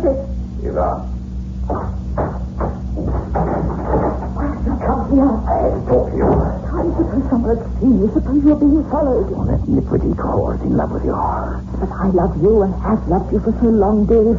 is it? Eva. Why have you come here? I had to talk to you. I suppose someone has seen you. Suppose you're being followed. Oh, that nitwitty whore's in love with you. But I love you and have loved you for so long, Dave.